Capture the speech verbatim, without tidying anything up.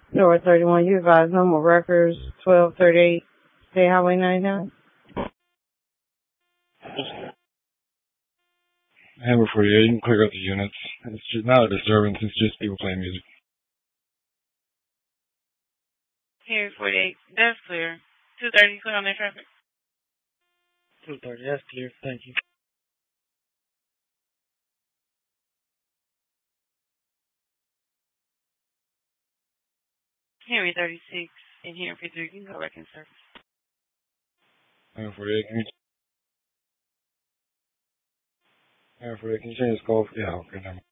North thirty-one, you advise no more records, twelve thirty-eight, State Highway ninety-nine. Hammer forty-eight, you can clear out the units. It's just not a disturbance, it's just people playing music. Here, forty-eight, that's clear. two thirty, clear on their traffic. two thirty, that's clear, thank you. Henry thirty-six and Henry fifty-three, you can go back in service. Hammer forty-eight, can you... Hammer forty-eight, can you change this call? Yeah, okay, never mind.